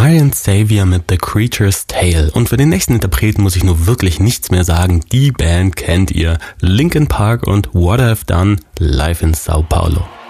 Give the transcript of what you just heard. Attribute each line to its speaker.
Speaker 1: Brian Xavier mit The Creature's Tale. Und für den nächsten Interpreten muss ich nur wirklich nichts mehr sagen. Die Band kennt ihr. Linkin Park und What I've Done live in Sao Paulo.